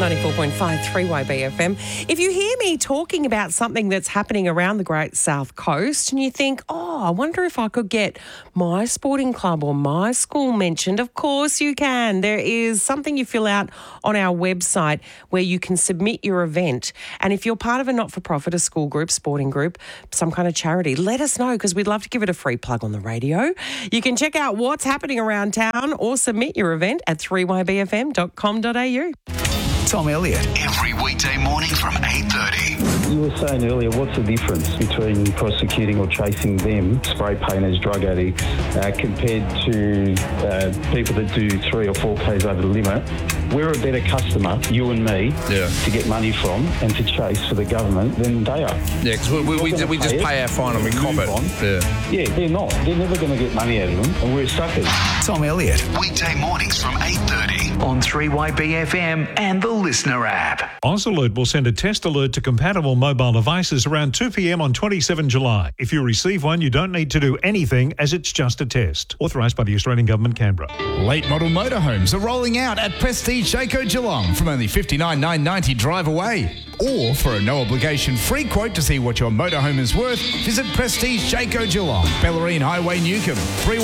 94.5 3YBFM. If you hear me talking about something that's happening around the Great South Coast and you think, I wonder if I could get my sporting club or my school mentioned, of course you can. There is something you fill out on our website where you can submit your event. And if you're part of a not-for-profit, a school group, sporting group, some kind of charity, let us know because we'd love to give it a free plug on the radio. You can check out what's happening around town or submit your event at 3ybfm.com.au. Tom Elliott. Every weekday morning from 8:30. You were saying earlier, what's the difference between prosecuting or chasing them, spray painters, drug addicts, compared to people that do 3 or 4 Ks over the limit? We're a better customer, you and me, to get money from and to chase for the government than they are. Yeah, because we just pay our fine and we cop it. Yeah, they're not. They're never going to get money out of them, and we're suckers. Tom Elliott. Weekday mornings from 8:30 on 3YBFM and the Listener app. AusAlert will send a test alert to compatible mobile devices around 2 p.m. on 27 July. If you receive one, you don't need to do anything as it's just a test. Authorised by the Australian Government, Canberra. Late model motorhomes are rolling out at Prestige Jayco Geelong from only $59,990 drive away. Or for a no-obligation free quote to see what your motorhome is worth, visit Prestige Jayco Geelong, Bellarine Highway, Newcomb.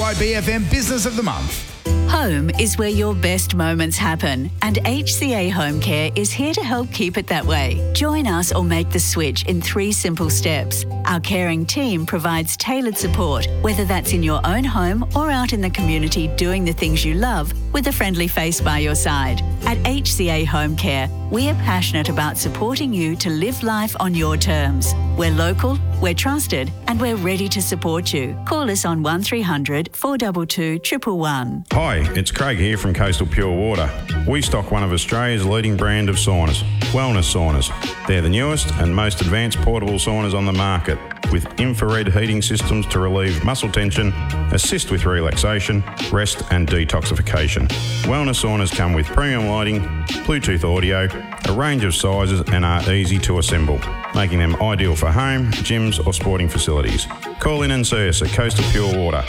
3YBFM Business of the Month. Home is where your best moments happen, and HCA Home Care is here to help keep it that way. Join us or make the switch in 3 simple steps. Our caring team provides tailored support, whether that's in your own home or out in the community doing the things you love with a friendly face by your side. At HCA Home Care, we are passionate about supporting you to live life on your terms. We're local, we're trusted, and we're ready to support you. Call us on 1300 422 111. Hi, it's Craig here from Coastal Pure Water. We stock one of Australia's leading brand of saunas, Wellness Saunas. They're the newest and most advanced portable saunas on the market, with infrared heating systems to relieve muscle tension, assist with relaxation, rest and detoxification. Wellness saunas come with premium lighting, Bluetooth audio, a range of sizes and are easy to assemble, making them ideal for home, gyms or sporting facilities. Call in and see us at Coastal Pure Water,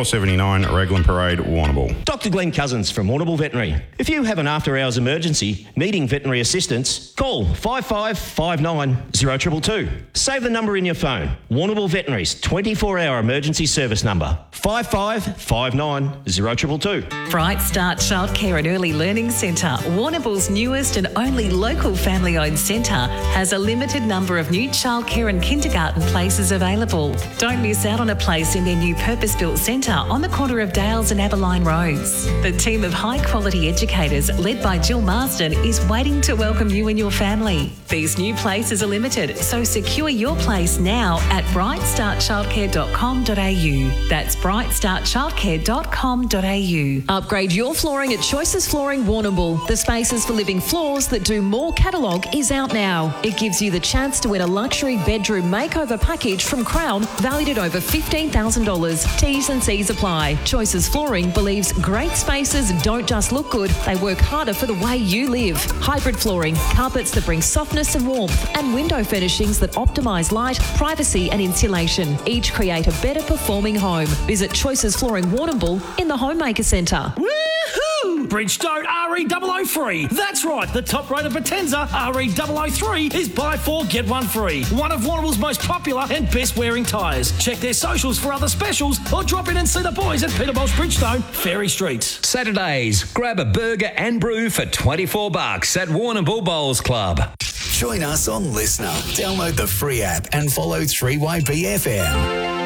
479 Raglan Parade, Warrnambool. Dr. Glenn Cousins from Warrnambool Veterinary. If you have an after-hours emergency needing veterinary assistance, call 5559 0222. Save the number in your phone. Warrnambool Veterinary's 24-hour emergency service number, 5559 0222. Bright Start Childcare and Early Learning Centre, Warrnambool's newest and only local family-owned centre, has a limited number of new childcare and kindergarten places available. Don't miss out on a place in their new purpose-built centre on the corner of Dales and Aberline Roads. The team of high-quality educators, led by Jill Marsden, is waiting to welcome you and your family. These new places are limited, so secure your place now at brightstartchildcare.com.au. That's brightstartchildcare.com.au. Upgrade your flooring at Choices Flooring Warrnambool. The spaces for living floors that do more catalogue is out now. It gives you the chance to win a luxury bedroom makeover package from Crown valued at over $15,000. T's and C's apply. Choices Flooring believes great spaces don't just look good, they work harder for the way you live. Hybrid flooring, carpets that bring softness and warmth, and window furnishings that optimise light, privacy and insulation. Each create a better performing home. Visit Choices Flooring Warrnambool in the Homemaker Centre. Woohoo! Bridgestone RE003. That's right, the top-rated Potenza RE003 is buy 4, get 1 free. One of Warrnambool's most popular and best-wearing tyres. Check their socials for other specials or drop in and see the boys at Peterbolt's Bridgestone, Ferry Street. Saturdays, grab a burger and brew for $24 at Warrnambool Bowls Club. Join us on Listener. Download the free app and follow 3YBFM.